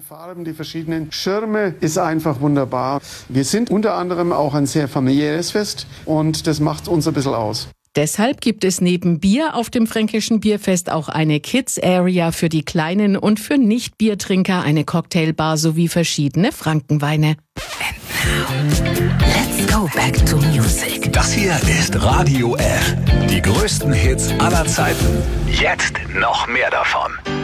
Farben, die verschiedenen Schirme ist einfach wunderbar. Wir sind unter anderem auch ein sehr familiäres Fest und das macht uns ein bisschen aus. Deshalb gibt es neben Bier auf dem Fränkischen Bierfest auch eine Kids-Area für die Kleinen und für Nicht-Biertrinker eine Cocktailbar sowie verschiedene Frankenweine. And now, let's go back to music. Das hier ist Radio F. Die größten Hits aller Zeiten. Jetzt noch mehr davon.